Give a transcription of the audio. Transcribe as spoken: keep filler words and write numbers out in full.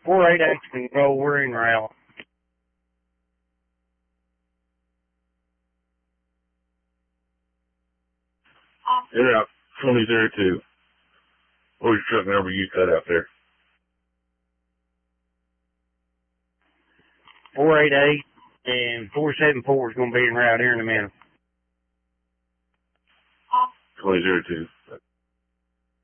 four eight eight can go. We're in route. In route twenty zero two. What was your truck number you cut out there? four eight eight and four seven four is going to be en route here in a minute. twenty zero two.